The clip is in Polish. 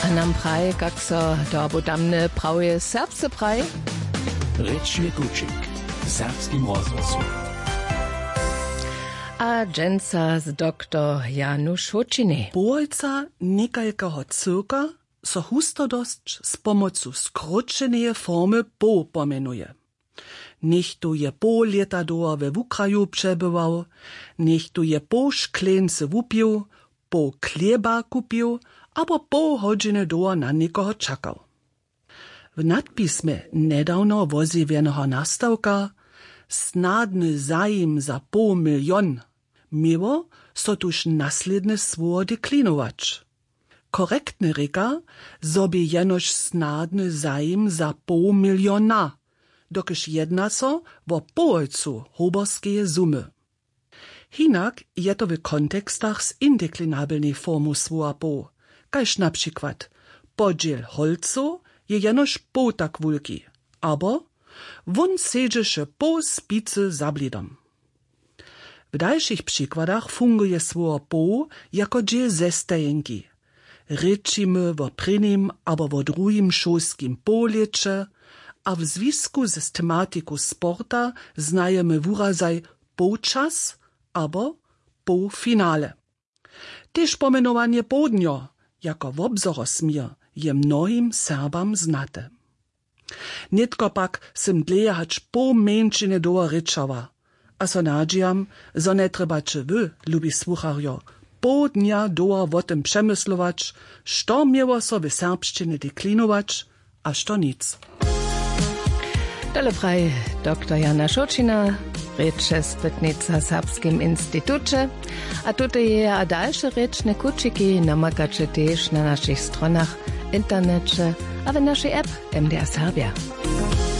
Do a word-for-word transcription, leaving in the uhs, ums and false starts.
A nam praj, kak so dobu damne prawie serbsce praj? Rečni kučik, serbskim rozhlasom. A dženca z doktor Janusz Hočiny. Bolca nekajkeho cyrka so hustodosć z pomocu skróčenej formy bo pomenuje. Niech tu je po leta doa we wukraju przebywał, niech tu je po szklence wupił, po chleba kupił, albo po godziny doa na nikoho czekał. W nadpismie nedawno wozywionego nastawka snadny zajim za pół milion miło so tuż nasledne słowo deklinować. Korektny reka sobie jenoż snadny zajim za pół miliona, dokiż jedna so wo połcu hoborskie sumy. Hinak je to w kontekstach z indeklinabelnej formu słowa po, kaž na przykład podziel holcu je jenoż po tak wulki, albo won sedzeše po spicy za blidom. W dalszych przykładach funguje słowo po jako dziel zestajenki. Rečimy wo prynim albo wo drugim šolskim polječe, a w związku z tematiką sporta znajemy wurazaj počas albo po finale. Też pomenowanie południo jako wobzorosmir je mnohim Serbam znate. Nitko pak sim dlejahać po męczyny doa ryczała, a so nadziejam, zo ne trebacie wy, lubi słucharjo, po dnia doa o tym przemyslować, što mieło so w serbszczyny deklinować, a što nic. Dole praj doktor Janusz Hočina, reče spytnica Serbskim instytucie, a tutaj je a dalsze rečne kučiki namakacie też na naszych stronach, internecie, a w naszej app M D R Serbia.